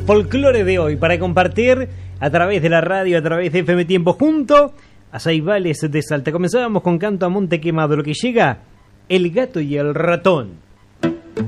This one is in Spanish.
folclore de hoy para compartir a través de la radio, a través de FM Tiempo, junto a Saibales de Salta. Comenzábamos con Canto a Monte Quemado, lo que llega, El Gato y el Ratón.